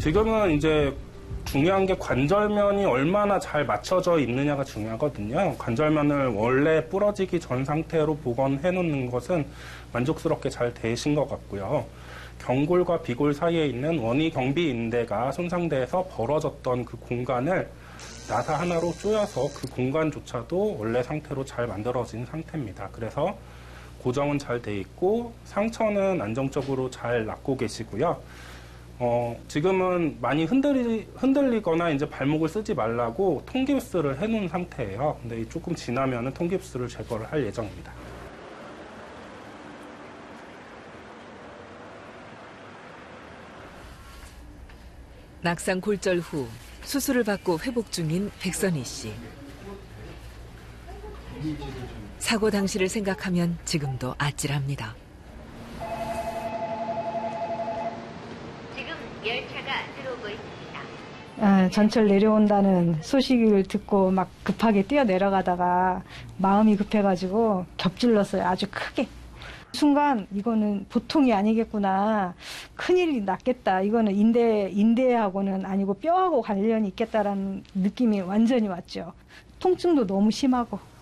지금은 이제 중요한 게 관절면이 얼마나 잘 맞춰져 있느냐가 중요하거든요. 관절면을 원래 부러지기 전 상태로 복원해 놓는 것은 만족스럽게 잘 되신 것 같고요. 경골과 비골 사이에 있는 원위경비인대가 손상돼서 벌어졌던 그 공간을 나사 하나로 조여서 그 공간조차도 원래 상태로 잘 만들어진 상태입니다. 그래서 고정은 잘 돼 있고 상처는 안정적으로 잘 낫고 계시고요. 지금은 많이 흔들리거나 이제 발목을 쓰지 말라고 통깁스를 해놓은 상태예요. 근데 조금 지나면은 통깁스를 제거를 할 예정입니다. 낙상 골절 후 수술을 받고 회복 중인 백선희 씨. 사고 당시를 생각하면 지금도 아찔합니다. 지금 열차가 들어오고 있습니다. 전철 내려온다는 소식을 듣고 막 급하게 뛰어내려가다가 마음이 급해가지고 겹질렀어요. 아주 크게. 순간 이거는 보통이 아니겠구나. 큰일이 났겠다. 이거는 인대하고는 아니고 뼈하고 관련이 있겠다라는 느낌이 완전히 왔죠. 통증도 너무 심하고.